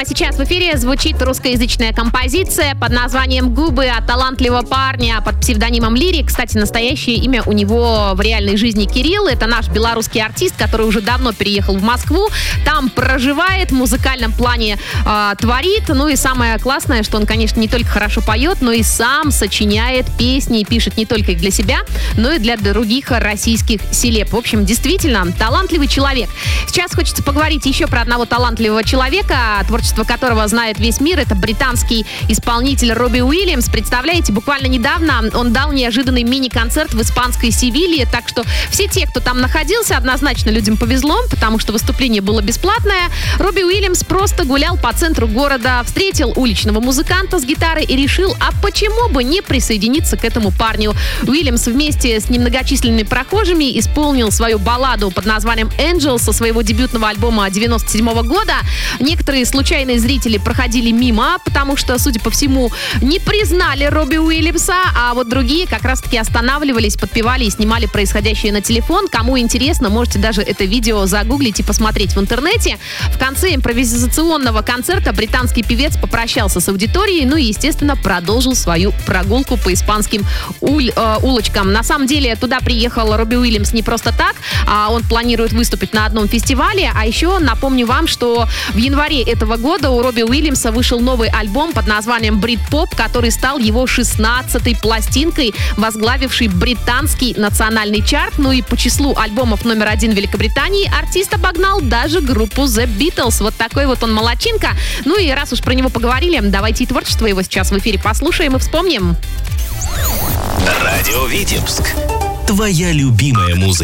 Прямо сейчас в эфире звучит русскоязычная композиция под названием «Губы» от талантливого парня под псевдонимом Лирик. Кстати, настоящее имя у него в реальной жизни Кирилл. Это наш белорусский артист, который уже давно переехал в Москву. Там проживает, в музыкальном плане творит. Ну и самое классное, что он, конечно, не только хорошо поет, но и сам сочиняет песни и пишет не только для себя, но и для других российских селеб. В общем, действительно, талантливый человек. Сейчас хочется поговорить еще про одного талантливого человека, творчество которого знает весь мир. Это британский исполнитель Робби Уильямс. Представляете, буквально недавно он дал неожиданный мини-концерт в испанской Севилье, так что все те, кто там находился, однозначно людям повезло, потому что выступление было бесплатное. Робби Уильямс просто гулял по центру города, встретил уличного музыканта с гитарой и решил, а почему бы не присоединиться к этому парню. Уильямс вместе с немногочисленными прохожими исполнил свою балладу под названием «Angel» со своего дебютного альбома 97 года. Некоторые случайные зрители проходили мимо, потому что, судя по всему, не признали Робби Уильямса, а вот другие как раз-таки останавливались, подпевали и снимали происходящее на телефон. Кому интересно, можете даже это видео загуглить и посмотреть в интернете. В конце импровизационного концерта британский певец попрощался с аудиторией, ну и, естественно, продолжил свою прогулку по испанским улочкам. На самом деле, туда приехал Робби Уильямс не просто так, а он планирует выступить на одном фестивале. А еще напомню вам, что в январе этого года у Робби Уильямса вышел новый альбом под названием «Бритпоп», который стал его 16-й пластинкой, возглавивший британский национальный чарт. Ну и по числу альбомов номер 1 в Великобритании артист обогнал даже группу The Beatles. Вот такой вот он молодчинка. Ну и раз уж про него поговорили, давайте и творчество его сейчас в эфире послушаем и вспомним. Радио Витебск. Твоя любимая музыка.